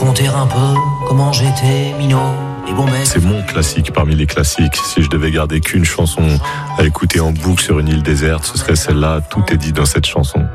raconter un peu comment j'étais minot. C'est mon classique parmi les classiques. Si je devais garder qu'une chanson à écouter en boucle sur une île déserte, ce serait celle-là. Tout est dit dans cette chanson.